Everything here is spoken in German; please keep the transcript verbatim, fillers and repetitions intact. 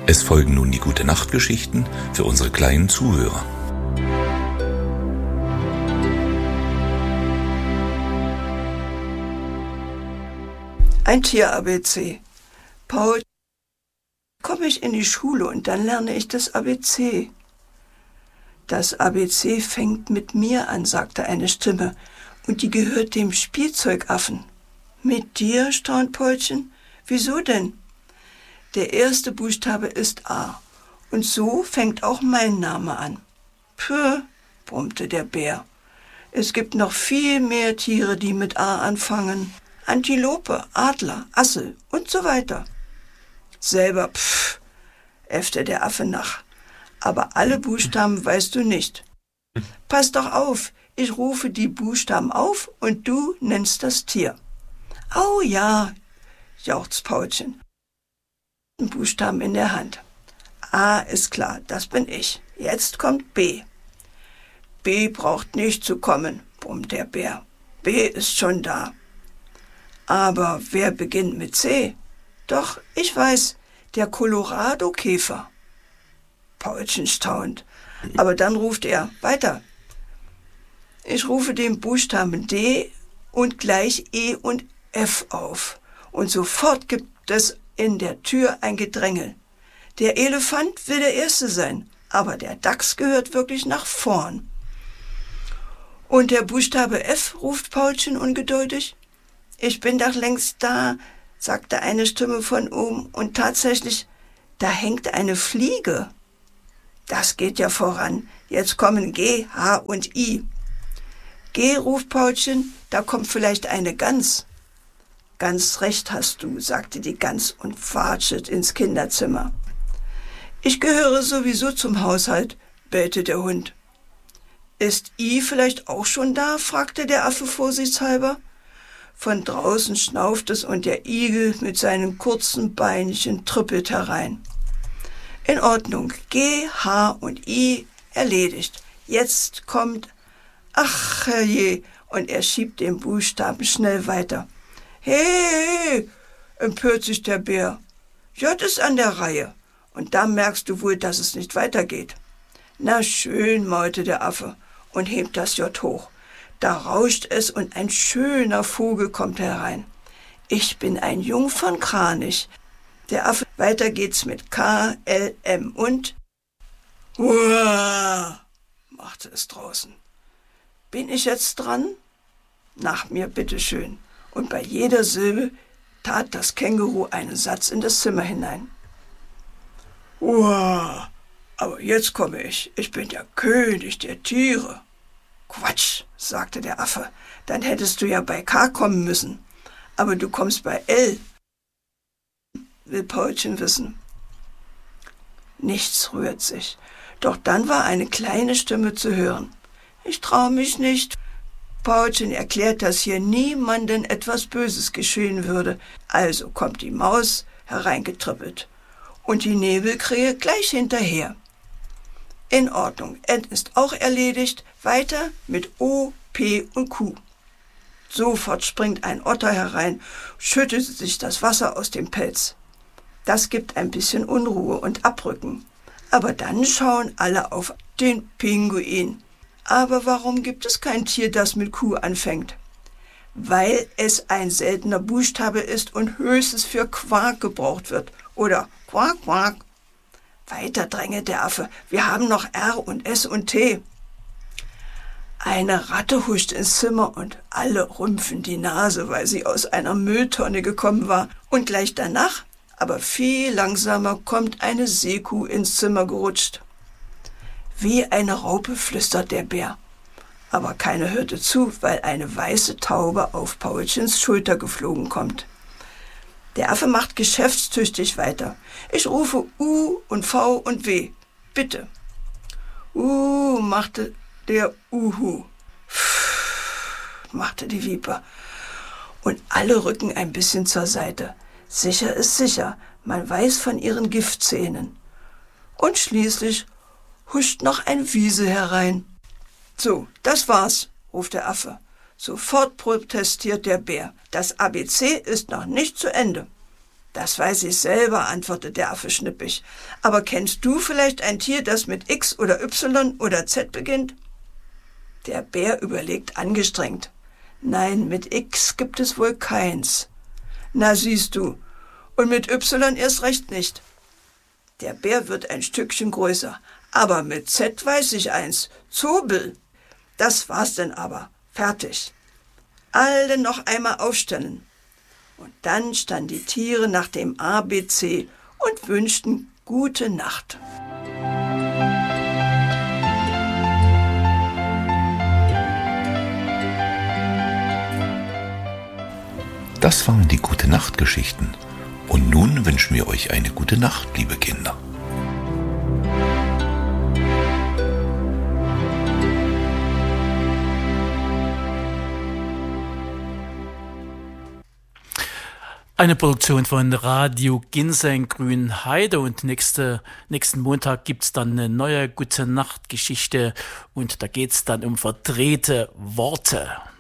Es folgen nun die Gute-Nacht-Geschichten für unsere kleinen Zuhörer. Ein Tier-A B C. Paul, komme ich in die Schule und dann lerne ich das A B C. Das A B C fängt mit mir an, sagte eine Stimme, und die gehört dem Spielzeugaffen. Mit dir, staunt Paulchen? Wieso denn? Der erste Buchstabe ist A, und so fängt auch mein Name an. Puh, brummte der Bär. Es gibt noch viel mehr Tiere, die mit A anfangen. Antilope, Adler, Assel und so weiter. Selber, pff, äffte der Affe nach. Aber alle Buchstaben weißt du nicht. Pass doch auf, ich rufe die Buchstaben auf und du nennst das Tier. Au ja, jauchzt Paulchen. Buchstaben in der Hand. A ist klar, das bin ich. Jetzt kommt B. B braucht nicht zu kommen, brummt der Bär. B ist schon da. Aber wer beginnt mit C? Doch, ich weiß, der Colorado-Käfer. Paulchen staunt, aber dann ruft er weiter. Ich rufe den Buchstaben D und gleich E und F auf. Und sofort gibt es in der Tür ein Gedrängel. Der Elefant will der Erste sein, aber der Dachs gehört wirklich nach vorn. Und der Buchstabe F, ruft Paulchen ungeduldig. Ich bin doch längst da, sagte eine Stimme von oben, und tatsächlich, da hängt eine Fliege. Das geht ja voran. Jetzt kommen G, H und I. G, ruft Paulchen, da kommt vielleicht eine Gans. Ganz recht hast du, sagte die Gans und watschelt ins Kinderzimmer. Ich gehöre sowieso zum Haushalt, bellte der Hund. Ist I vielleicht auch schon da? Fragte der Affe vorsichtshalber. Von draußen schnauft es und der Igel mit seinen kurzen Beinchen trippelt herein. In Ordnung, G, H und I erledigt. Jetzt kommt, ach herrje, und er schiebt den Buchstaben schnell weiter. Hey, empört sich der Bär. J ist an der Reihe. Und da merkst du wohl, dass es nicht weitergeht. Na schön, maulte der Affe und hebt das J hoch. Da rauscht es und ein schöner Vogel kommt herein. Ich bin ein Jungfernkranich. Der Affe, weiter geht's mit K, L, M und Uah, machte es draußen. Bin ich jetzt dran? Nach mir, bitteschön. Und bei jeder Silbe tat das Känguru einen Satz in das Zimmer hinein. Uah, aber jetzt komme ich. Ich bin der König der Tiere. Quatsch, sagte der Affe. Dann hättest du ja bei K kommen müssen. Aber du kommst bei L. Will Paulchen wissen. Nichts rührt sich. Doch dann war eine kleine Stimme zu hören. Ich traue mich nicht. Paulchen erklärt, dass hier niemandem etwas Böses geschehen würde. Also kommt die Maus hereingetrippelt. Und die Nebelkrähe gleich hinterher. In Ordnung, N ist auch erledigt. Weiter mit O, P und Q. Sofort springt ein Otter herein, schüttet sich das Wasser aus dem Pelz. Das gibt ein bisschen Unruhe und Abrücken. Aber dann schauen alle auf den Pinguin. Aber warum gibt es kein Tier, das mit Q anfängt? Weil es ein seltener Buchstabe ist und höchstens für Quark gebraucht wird. Oder Quack, Quack. Weiter drängelt der Affe. Wir haben noch R und S und T. Eine Ratte huscht ins Zimmer und alle rümpfen die Nase, weil sie aus einer Mülltonne gekommen war. Und gleich danach, aber viel langsamer, kommt eine Seekuh ins Zimmer gerutscht. Wie eine Raupe flüstert der Bär. Aber keiner hörte zu, weil eine weiße Taube auf Paulchens Schulter geflogen kommt. Der Affe macht geschäftstüchtig weiter. Ich rufe U und V und W. Bitte. Uh, machte der Uhu. Pff, machte die Viper. Und alle rücken ein bisschen zur Seite. Sicher ist sicher, man weiß von ihren Giftzähnen. Und schließlich huscht noch ein Wiesel herein. So, das war's, ruft der Affe. Sofort protestiert der Bär. Das A B C ist noch nicht zu Ende. Das weiß ich selber, antwortete der Affe schnippig. Aber kennst du vielleicht ein Tier, das mit X oder Y oder Z beginnt? Der Bär überlegt angestrengt. Nein, mit X gibt es wohl keins. Na siehst du, und mit Y erst recht nicht. Der Bär wird ein Stückchen größer, aber mit Z weiß ich eins, Zobel. Das war's denn aber, fertig. Alle noch einmal aufstellen. Und dann standen die Tiere nach dem A B C und wünschten gute Nacht. Das waren die Gute-Nacht-Geschichten. Und nun wünschen wir euch eine gute Nacht, liebe Kinder. Eine Produktion von Radio Ginseng Grünheide, und nächste, nächsten Montag gibt's dann eine neue Gute-Nacht-Geschichte und da geht's dann um verdrehte Worte.